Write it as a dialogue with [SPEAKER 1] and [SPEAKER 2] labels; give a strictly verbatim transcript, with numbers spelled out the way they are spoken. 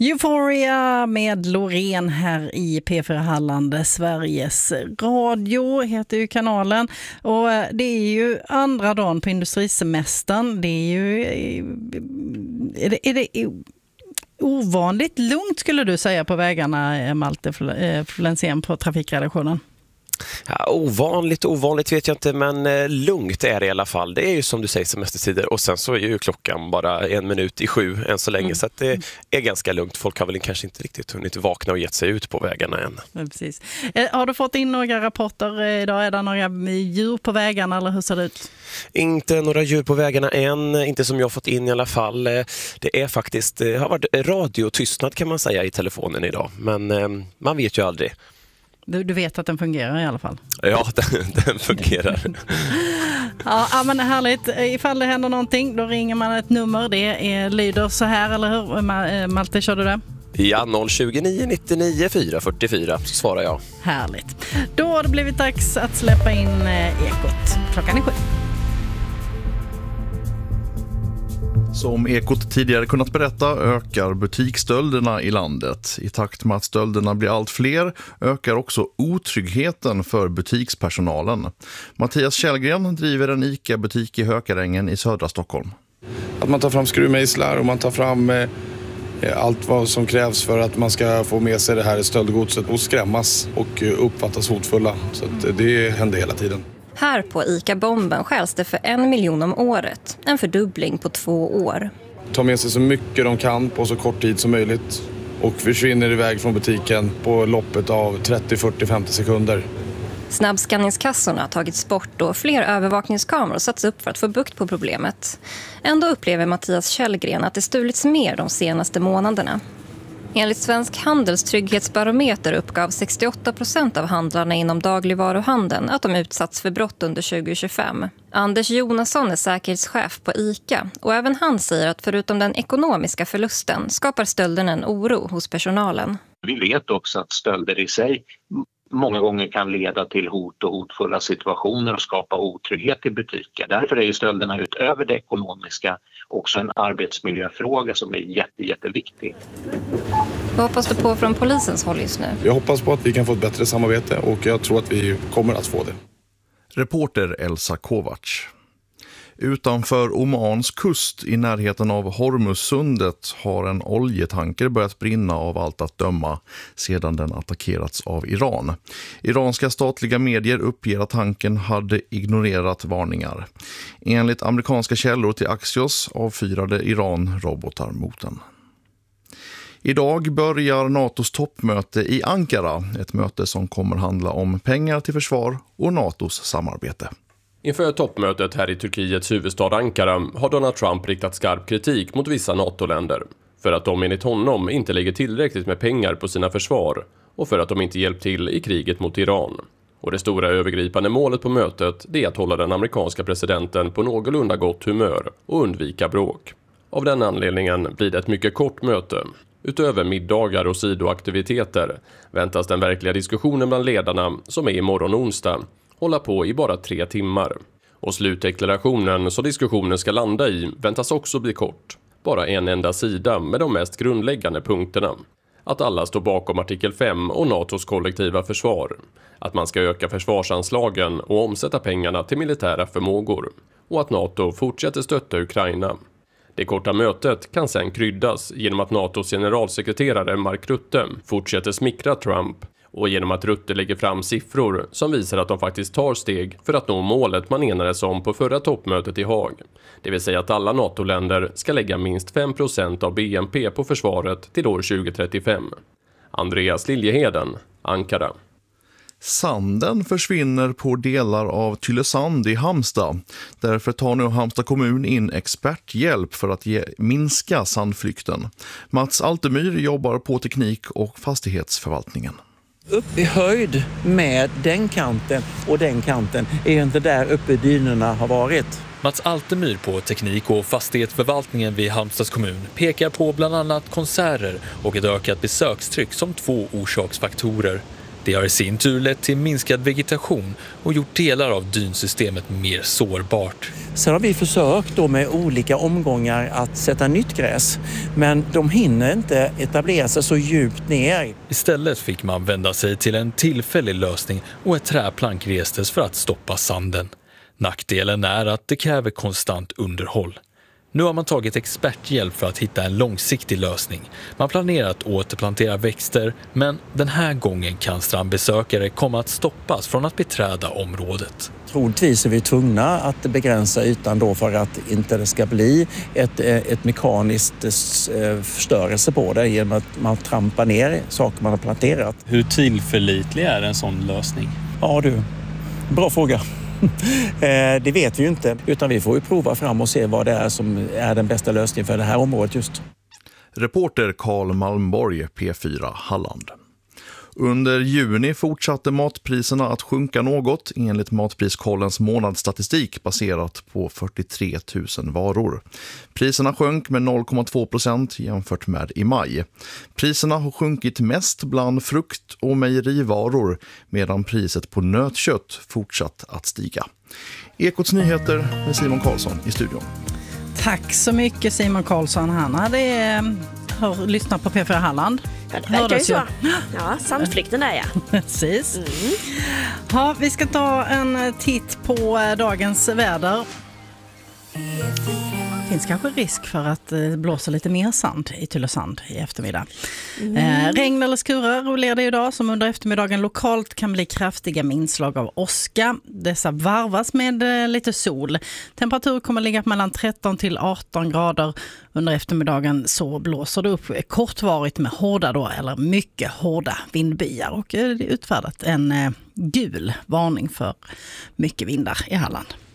[SPEAKER 1] Euphoria med Loreen här i P fyra Halland, Sveriges Radio heter ju kanalen, och det är ju andra dagen på industrisemestern. Det är ju är det, är det ovanligt lugnt skulle du säga på vägarna, Malte Flensén på trafikredaktionen?
[SPEAKER 2] Ja, ovanligt, ovanligt vet jag inte, men eh, lugnt är det i alla fall. Det är ju som du säger semestertider, och sen så är ju klockan bara en minut i sju än så länge, mm. så att det är ganska lugnt. Folk har väl kanske inte riktigt hunnit vakna och gett sig ut på vägarna än.
[SPEAKER 1] Ja, precis. Eh, har du fått in några rapporter idag? Är det några djur på vägarna eller hur ser det ut?
[SPEAKER 2] Inte några djur på vägarna än, inte som jag har fått in i alla fall. Det är faktiskt, det har varit radiotystnad kan man säga i telefonen idag, men eh, man vet ju aldrig.
[SPEAKER 1] Du, du vet att den fungerar i alla fall?
[SPEAKER 2] Ja, den, den fungerar.
[SPEAKER 1] Ja, men härligt. Ifall det händer någonting, då ringer man ett nummer. Det är, lyder så här, eller hur? Malte, kör du det?
[SPEAKER 2] Ja, noll tjugo nio nittionio fyra fyrtiofyra, så svarar jag.
[SPEAKER 1] Härligt. Då har det blivit dags att släppa in Ekot. Klockan är sju.
[SPEAKER 3] Som Ekot tidigare kunnat berätta ökar butiksstölderna i landet. I takt med att stölderna blir allt fler ökar också otryggheten för butikspersonalen. Mattias Källgren driver en ICA-butik i Hökarängen i södra Stockholm.
[SPEAKER 4] Att man tar fram skruvmejslar och man tar fram eh, allt vad som krävs för att man ska få med sig det här stöldgodset och skrämmas och uppfattas hotfulla. Så att det händer hela tiden.
[SPEAKER 5] Här på ICA-bomben stjäls det för en miljon om året. En fördubbling på två år.
[SPEAKER 4] Ta med sig så mycket de kan på så kort tid som möjligt. Och försvinner iväg från butiken på loppet av trettio, fyrtio, femtio sekunder.
[SPEAKER 5] Snabbskanningskassorna har tagits bort och fler övervakningskameror satts upp för att få bukt på problemet. Ändå upplever Mattias Källgren att det stulits mer de senaste månaderna. Enligt Svensk Handels trygghetsbarometer uppgav sextioåtta procent av handlarna inom dagligvaruhandeln att de utsatts för brott under tjugo tjugofem. Anders Jonasson är säkerhetschef på ICA och även han säger att förutom den ekonomiska förlusten skapar stölden en oro hos personalen.
[SPEAKER 6] Vi vet också att stölder i sig många gånger kan leda till hot och hotfulla situationer och skapa otrygghet i butiker. Därför är ju stölderna utöver det ekonomiska också en arbetsmiljöfråga som är jätte, jätteviktig.
[SPEAKER 5] Vad hoppas du på från polisens håll just nu?
[SPEAKER 4] Jag hoppas på att vi kan få ett bättre samarbete och jag tror att vi kommer att få det.
[SPEAKER 3] Reporter Elsa Kovacs. Utanför Omans kust i närheten av Hormuzsundet har en oljetanker börjat brinna av allt att döma sedan den attackerats av Iran. Iranska statliga medier uppger att tankern hade ignorerat varningar. Enligt amerikanska källor till Axios avfyrade Iran robotar mot den. Idag börjar NATOs toppmöte i Ankara, ett möte som kommer handla om pengar till försvar och NATOs samarbete.
[SPEAKER 7] Inför toppmötet här i Turkiets huvudstad Ankara har Donald Trump riktat skarp kritik mot vissa NATO-länder för att de enligt honom inte lägger tillräckligt med pengar på sina försvar och för att de inte hjälpt till i kriget mot Iran. Och det stora övergripande målet på mötet är att hålla den amerikanska presidenten på någorlunda gott humör och undvika bråk. Av den anledningen blir det ett mycket kort möte. Utöver middagar och sidoaktiviteter väntas den verkliga diskussionen bland ledarna, som är imorgon onsdag, hålla på i bara tre timmar. Och slutdeklarationen så diskussionen ska landa i väntas också bli kort. Bara en enda sida med de mest grundläggande punkterna. Att alla står bakom artikel fem och NATOs kollektiva försvar. Att man ska öka försvarsanslagen och omsätta pengarna till militära förmågor. Och att NATO fortsätter stötta Ukraina. Det korta mötet kan sedan kryddas genom att NATOs generalsekreterare Mark Rutte fortsätter smickra Trump och genom att Rutte lägger fram siffror som visar att de faktiskt tar steg för att nå målet man enades om på förra toppmötet i Haag. Det vill säga att alla NATO-länder ska lägga minst fem procent av B N P på försvaret till år tjugo trettiofem. Andreas Liljeheden, Ankara.
[SPEAKER 3] Sanden försvinner på delar av Tylösand i Halmstad. Därför tar nu Halmstad kommun in experthjälp för att ge, minska sandflykten. Mats Altemyr jobbar på teknik och fastighetsförvaltningen.
[SPEAKER 8] Upp i höjd med den kanten och den kanten är inte där uppe dynorna har varit.
[SPEAKER 9] Mats Altemyr på teknik- och fastighetsförvaltningen vid Halmstads kommun pekar på bland annat konserter och ett ökat besökstryck som två orsaksfaktorer. Det har i sin tur lett till minskad vegetation och gjort delar av dynsystemet mer sårbart.
[SPEAKER 8] Sen har vi försökt då med olika omgångar att sätta nytt gräs, men de hinner inte etablera sig så djupt ner.
[SPEAKER 9] Istället fick man vända sig till en tillfällig lösning och ett träplank restes för att stoppa sanden. Nackdelen är att det kräver konstant underhåll. Nu har man tagit experthjälp för att hitta en långsiktig lösning. Man planerar att återplantera växter, men den här gången kan strandbesökare komma att stoppas från att beträda området.
[SPEAKER 8] Troligtvis är vi tvungna att begränsa ytan då för att inte det ska bli ett, ett mekaniskt förstörelse på det genom att man trampar ner saker man har planterat.
[SPEAKER 10] Hur tillförlitlig är en sån lösning?
[SPEAKER 8] Ja du, bra fråga. Det vet vi ju inte, utan vi får ju prova fram och se vad det är som är den bästa lösningen för det här området just.
[SPEAKER 3] Reporter Carl Malmborg, P fyra Halland. Under juni fortsatte matpriserna att sjunka något enligt Matpriskollens månadsstatistik baserat på fyrtiotre tusen varor. Priserna sjönk med noll komma två procent jämfört med i maj. Priserna har sjunkit mest bland frukt- och mejerivaror medan priset på nötkött fortsatt att stiga. Ekots nyheter med Simon Karlsson i studion.
[SPEAKER 1] Tack så mycket Simon Karlsson. Han hade hör, lyssnat på P fyra Halland.
[SPEAKER 11] Ja, det verkar ju så. Ja, sandflykten där, ja.
[SPEAKER 1] Precis.
[SPEAKER 11] Mm.
[SPEAKER 1] Ja, vi ska ta en titt på dagens väder. Det finns kanske risk för att det blåser lite mer sand i Tylösand i eftermiddag. Mm. Eh, regn eller skurar rolerar det idag som under eftermiddagen lokalt kan bli kraftiga med inslag av åska. Dessa varvas med eh, lite sol. Temperatur kommer ligga på mellan tretton till arton grader. Under eftermiddagen så blåser det upp kortvarigt med hårda då, eller mycket hårda vindbyar. Och det är utfärdat en eh, gul varning för mycket vindar i Halland.